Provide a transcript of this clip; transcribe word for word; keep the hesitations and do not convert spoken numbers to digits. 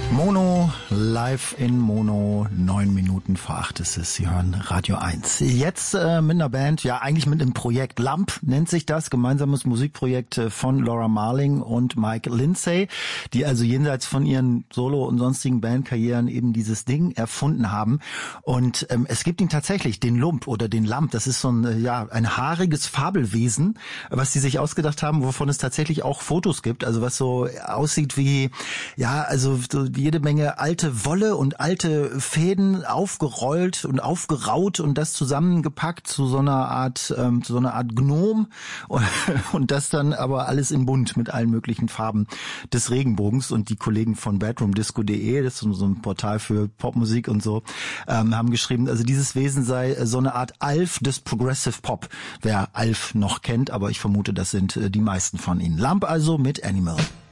Mono, live in Mono, neun Minuten vor acht ist es. Sie hören Radio eins. Jetzt äh, mit einer Band, ja eigentlich mit einem Projekt. Lump nennt sich das, gemeinsames Musikprojekt äh, von Laura Marling und Mike Lindsay, die also jenseits von ihren Solo- und sonstigen Bandkarrieren eben dieses Ding erfunden haben. Und ähm, es gibt ihn tatsächlich, den Lump oder den Lump. Das ist so ein, äh, ja, ein haariges Fabelwesen, was die sich ausgedacht haben, wovon es tatsächlich auch Fotos gibt. Also was so aussieht wie, ja, also so jede Menge alte Wolle und alte Fäden aufgerollt und aufgeraut und das zusammengepackt zu so einer Art ähm, zu so einer Art Gnom und, und das dann aber alles in bunt mit allen möglichen Farben des Regenbogens. Und die Kollegen von bedroom disco punkt de, das ist so ein Portal für Popmusik und so, ähm, haben geschrieben, also dieses Wesen sei so eine Art Alf des Progressive Pop, wer Alf noch kennt, aber ich vermute, das sind äh, die meisten von ihnen. Lump also mit Animal.